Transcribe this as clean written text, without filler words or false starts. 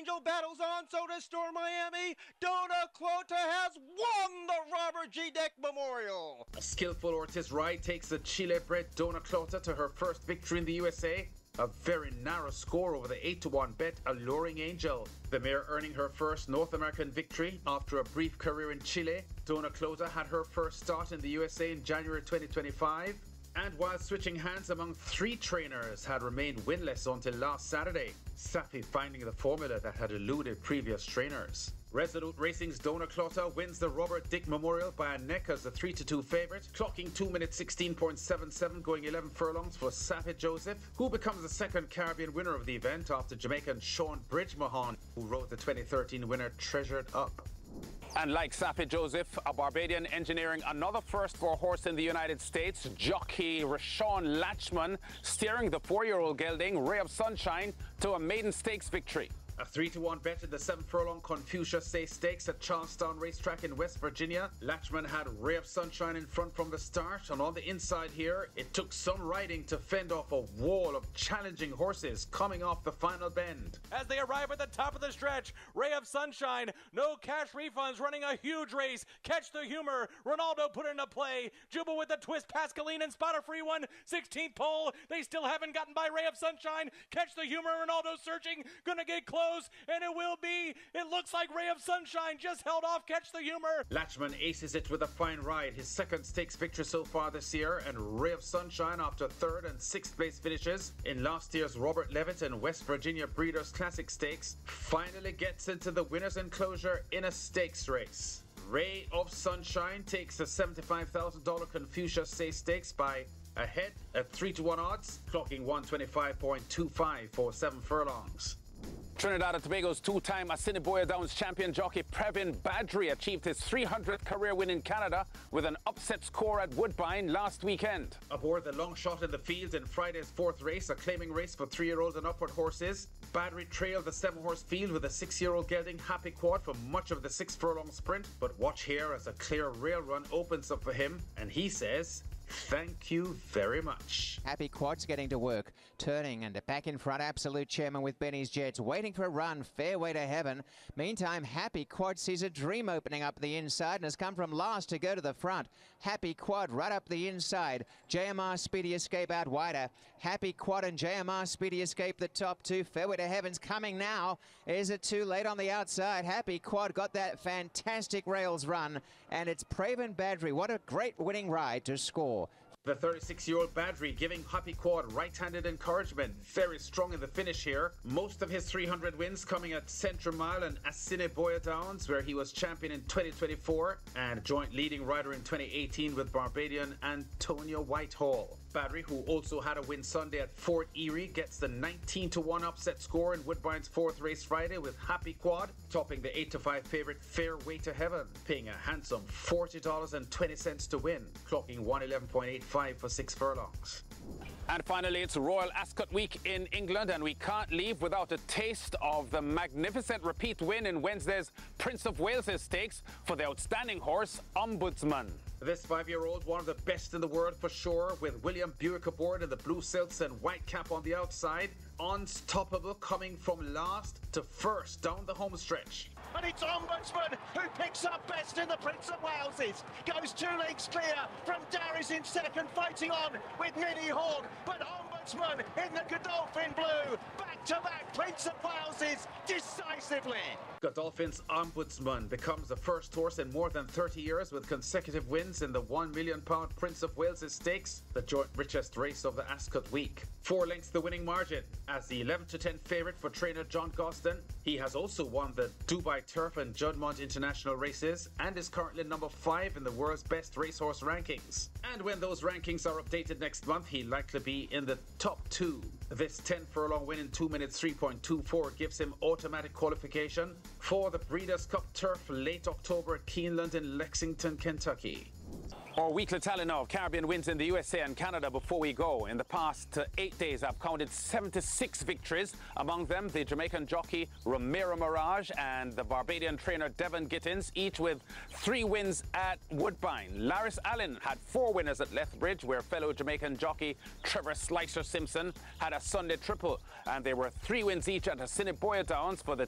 Angel battles on, so does Storm Miami. Dona Clota has won the Robert G. Deck Memorial. A skillful Ortiz ride takes the Chile-bred Dona Clota to her first victory in the USA. A very narrow score over the 8-1 bet Alluring Angel. The mare earning her first North American victory after a brief career in Chile. Dona Clota had her first start in the USA in January 2025. And while switching hands among 3 trainers, had remained winless until last Saturday, Safi finding the formula that had eluded previous trainers. Resolute Racing's Dona Clota wins the Robert Dick Memorial by a neck as the 3-2 favourite, clocking 2 minutes 16.77, going 11 furlongs for Safi Joseph, who becomes the second Caribbean winner of the event after Jamaican Sean Bridgmohan, who rode the 2013 winner Treasured Up. And like Safi Joseph, a Barbadian engineering another first for a horse in the United States, jockey Rashawn Latchman steering the 4-year-old gelding Ray of Sunshine to a maiden stakes victory. A 3-1 bet in the 7-furlong Confucius Day Stakes at Charlestown Racetrack in West Virginia. Latchman had Ray of Sunshine in front from the start, and on the inside here, it took some riding to fend off a wall of challenging horses coming off the final bend. As they arrive at the top of the stretch, Ray of Sunshine, no cash refunds, running a huge race. Catch the Humor, Ronaldo put into play. Jubal with the twist, Pascaline and Spotter Free one, 16th pole. They still haven't gotten by Ray of Sunshine. Catch the Humor, Ronaldo searching, gonna get close. And it will be. It looks like Ray of Sunshine just held off Catch the Humor. Latchman aces it with a fine ride, his second stakes victory so far this year, and Ray of Sunshine after 3rd and 6th place finishes in last year's Robert Levitt and West Virginia Breeders' Classic Stakes finally gets into the winner's enclosure in a stakes race. Ray of Sunshine takes the $75,000 Confucius Day Stakes by a head at 3-1 odds, clocking 125.25 for 7 furlongs. Trinidad and Tobago's 2-time Assiniboia Downs champion jockey Previn Badri achieved his 300th career win in Canada with an upset score at Woodbine last weekend. Aboard the long shot in the field in Friday's 4th race, a claiming race for 3-year-old and upward horses, Badri trailed the 7-horse field with a 6-year-old gelding Happy Quad for much of the 6-furlong sprint. But watch here as a clear rail run opens up for him, and he says, "Thank you very much." Happy Quad's getting to work, turning and back in front. Absolute Chairman with Benny's Jets, waiting for a run, fairway to heaven. Meantime, Happy Quad sees a dream opening up the inside and has come from last to go to the front. Happy Quad right up the inside. JMR Speedy Escape out wider. Happy Quad and JMR Speedy Escape the top 2. Fairway to heaven's coming now. Is it too late on the outside? Happy Quad got that fantastic rails run, and it's Previn Badri. What a great winning ride to score. The 36-year-old Badri giving Happy Quad right-handed encouragement. Very strong in the finish here. Most of his 300 wins coming at Central Mile and Assiniboia Downs, where he was champion in 2024 and joint leading rider in 2018 with Barbadian Antonio Whitehall. Badri, who also had a win Sunday at Fort Erie, gets the 19-1 upset score in Woodbine's 4th race Friday with Happy Quad topping the 8-5 favourite Fairway to Heaven, paying a handsome $40.20 to win, clocking 111.85 for 6 furlongs. And finally, it's Royal Ascot Week in England, and we can't leave without a taste of the magnificent repeat win in Wednesday's Prince of Wales' Stakes for the outstanding horse Ombudsman. This 5-year-old, one of the best in the world for sure, with William Buick aboard in the blue silks and white cap on the outside. Unstoppable, coming from last to first down the home stretch. And it's Ombudsman who picks up best in the Prince of Waleses. Goes 2 lengths clear from Darius in second, fighting on with Mini Horn. But Ombudsman in the Godolphin blue, back-to-back Prince of Waleses decisively. Godolphin's Ombudsman becomes the first horse in more than 30 years with consecutive wins in the £1 million Prince of Wales Stakes, the joint richest race of the Ascot week. 4 lengths the winning margin. As the 11-10 favourite for trainer John Gosden, he has also won the Dubai Turf and Juddmonte International races and is currently number 5 in the world's best racehorse rankings. And when those rankings are updated next month, he'll likely be in the top 2. This 10-furlong win in 2 minutes 3.24 gives him automatic qualification for the Breeders' Cup Turf late October at Keeneland in Lexington, Kentucky. Our weekly tally now of Caribbean wins in the USA and Canada before we go. In the past 8 days, I've counted 76 victories. Among them, the Jamaican jockey Ramiro Mirage and the Barbadian trainer Devon Gittins, each with 3 wins at Woodbine. Laris Allen had 4 winners at Lethbridge, where fellow Jamaican jockey Trevor Slicer Simpson had a Sunday triple. And there were 3 wins each at Assiniboia Downs for the